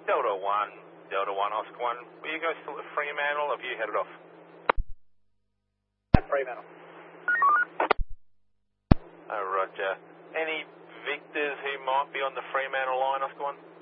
Delta 1, Oscar 1. Were you guys still at Fremantle, or have you headed off? At Fremantle. Oh, roger. Any Victors who might be on the Fremantle line, Oscar 1?